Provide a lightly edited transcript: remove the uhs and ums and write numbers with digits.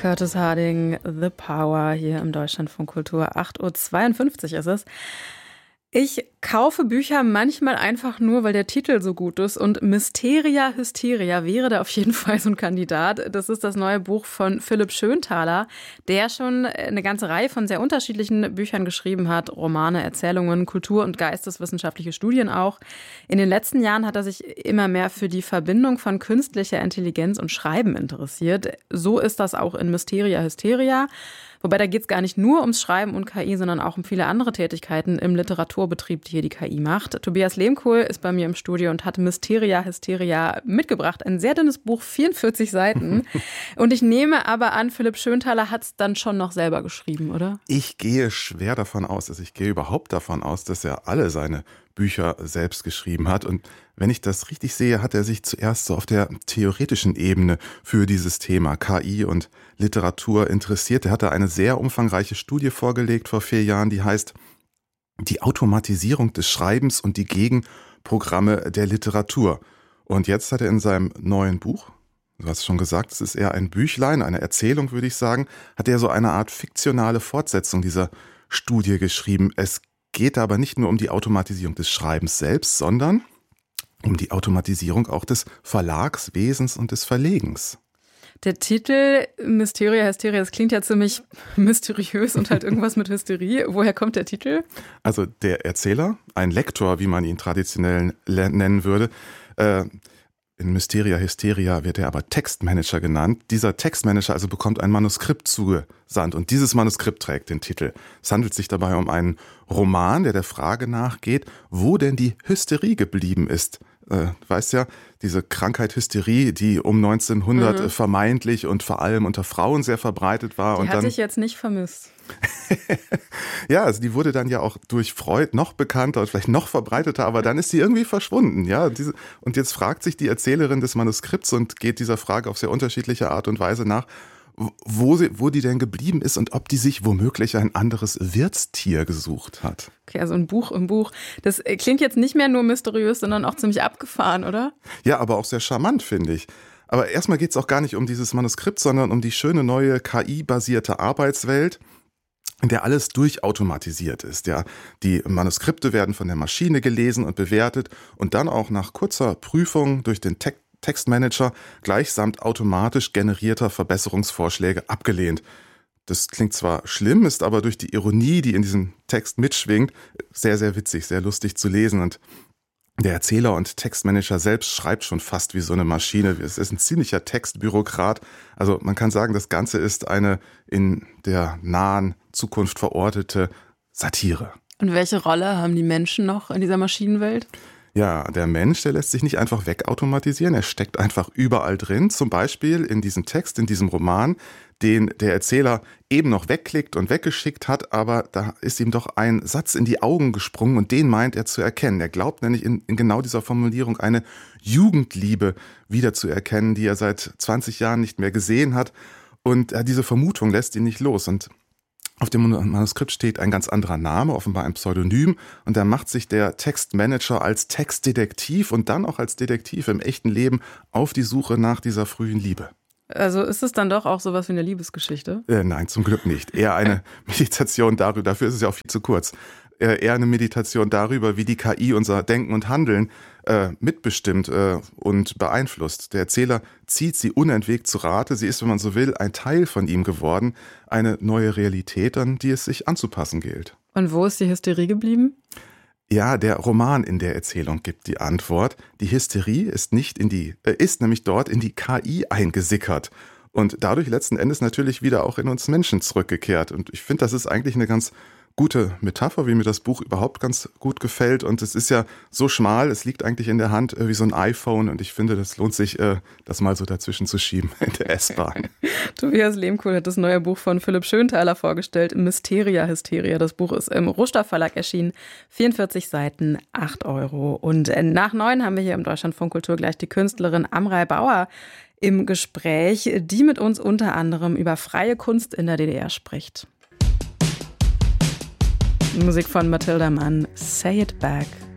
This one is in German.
Curtis Harding, The Power, hier im Deutschlandfunk Kultur. 8:52 Uhr ist es. Ich kaufe Bücher manchmal einfach nur, weil der Titel so gut ist. Und Mysteria Hysteria wäre da auf jeden Fall so ein Kandidat. Das ist das neue Buch von Philipp Schönthaler, der schon eine ganze Reihe von sehr unterschiedlichen Büchern geschrieben hat. Romane, Erzählungen, Kultur- und geisteswissenschaftliche Studien auch. In den letzten Jahren hat er sich immer mehr für die Verbindung von künstlicher Intelligenz und Schreiben interessiert. So ist das auch in Mysteria Hysteria. Wobei da geht es gar nicht nur ums Schreiben und KI, sondern auch um viele andere Tätigkeiten im Literaturbetrieb, die hier die KI macht. Tobias Lehmkuhl ist bei mir im Studio und hat Mysteria Hysteria mitgebracht. Ein sehr dünnes Buch, 44 Seiten. Und ich nehme aber an, Philipp Schönthaler hat es dann schon noch selber geschrieben, oder? Ich gehe schwer davon aus, ich gehe überhaupt davon aus, dass er alle seine Bücher selbst geschrieben hat. Und wenn ich das richtig sehe, hat er sich zuerst so auf der theoretischen Ebene für dieses Thema KI und Literatur interessiert. Er hatte eine sehr umfangreiche Studie vorgelegt vor 4 Jahren, die heißt Die Automatisierung des Schreibens und die Gegenprogramme der Literatur. Und jetzt hat er in seinem neuen Buch, du hast schon gesagt, es ist eher ein Büchlein, eine Erzählung, würde ich sagen, hat er so eine Art fiktionale Fortsetzung dieser Studie geschrieben. Es geht aber nicht nur um die Automatisierung des Schreibens selbst, sondern um die Automatisierung auch des Verlagswesens und des Verlegens. Der Titel Mysteria Hysteria, das klingt ja ziemlich mysteriös und halt irgendwas mit Hysterie. Woher kommt der Titel? Also der Erzähler, ein Lektor, wie man ihn traditionell nennen würde, in Mysteria Hysteria wird er aber Textmanager genannt. Dieser Textmanager also bekommt ein Manuskript zugesandt und dieses Manuskript trägt den Titel. Es handelt sich dabei um einen Roman, der Frage nachgeht, wo denn die Hysterie geblieben ist. Du weißt ja, diese Krankheit Hysterie, die um 1900 vermeintlich und vor allem unter Frauen sehr verbreitet war. Die hatte ich jetzt nicht vermisst. Ja, also die wurde dann ja auch durch Freud noch bekannter und vielleicht noch verbreiteter, aber dann ist sie irgendwie verschwunden. Ja, und jetzt fragt sich die Erzählerin des Manuskripts und geht dieser Frage auf sehr unterschiedliche Art und Weise nach, wo die denn geblieben ist und ob die sich womöglich ein anderes Wirtstier gesucht hat. Okay, also ein Buch im Buch. Das klingt jetzt nicht mehr nur mysteriös, sondern auch ziemlich abgefahren, oder? Ja, aber auch sehr charmant, finde ich. Aber erstmal geht es auch gar nicht um dieses Manuskript, sondern um die schöne neue KI-basierte Arbeitswelt, in der alles durchautomatisiert ist. Ja, die Manuskripte werden von der Maschine gelesen und bewertet und dann auch nach kurzer Prüfung durch den Textmanager gleichsamt automatisch generierter Verbesserungsvorschläge abgelehnt. Das klingt zwar schlimm, ist aber durch die Ironie, die in diesem Text mitschwingt, sehr, sehr witzig, sehr lustig zu lesen. Und der Erzähler und Textmanager selbst schreibt schon fast wie so eine Maschine. Es ist ein ziemlicher Textbürokrat. Also man kann sagen, das Ganze ist eine in der nahen Zukunft verortete Satire. Und welche Rolle haben die Menschen noch in dieser Maschinenwelt? Ja, der Mensch, der lässt sich nicht einfach wegautomatisieren, er steckt einfach überall drin, zum Beispiel in diesem Text, in diesem Roman, den der Erzähler eben noch wegklickt und weggeschickt hat, aber da ist ihm doch ein Satz in die Augen gesprungen und den meint er zu erkennen. Er glaubt nämlich in genau dieser Formulierung eine Jugendliebe wiederzuerkennen, die er seit 20 Jahren nicht mehr gesehen hat und diese Vermutung lässt ihn nicht los und auf dem Manuskript steht ein ganz anderer Name, offenbar ein Pseudonym. Und da macht sich der Textmanager als Textdetektiv und dann auch als Detektiv im echten Leben auf die Suche nach dieser frühen Liebe. Also ist es dann doch auch sowas wie eine Liebesgeschichte? Nein, zum Glück nicht. Eher eine Meditation darüber, dafür ist es ja auch viel zu kurz. Eher eine Meditation darüber, wie die KI unser Denken und Handeln mitbestimmt und beeinflusst. Der Erzähler zieht sie unentwegt zu Rate. Sie ist, wenn man so will, ein Teil von ihm geworden. Eine neue Realität, an die es sich anzupassen gilt. Und wo ist die Hysterie geblieben? Ja, der Roman in der Erzählung gibt die Antwort. Die Hysterie ist nämlich dort in die KI eingesickert. Und dadurch letzten Endes natürlich wieder auch in uns Menschen zurückgekehrt. Und ich finde, das ist eigentlich eine ganz gute Metapher, wie mir das Buch überhaupt ganz gut gefällt. Und es ist ja so schmal, es liegt eigentlich in der Hand wie so ein iPhone. Und ich finde, das lohnt sich, das mal so dazwischen zu schieben in der S-Bahn. Tobias Lehmkuhl hat das neue Buch von Philipp Schönthaler vorgestellt, Mysteria Hysteria. Das Buch ist im Ruster Verlag erschienen. 44 Seiten, 8 €. Und nach 9 haben wir hier im Deutschlandfunk Kultur gleich die Künstlerin Amrei Bauer im Gespräch, die mit uns unter anderem über freie Kunst in der DDR spricht. Musik von Mathilda Mann, Say It Back.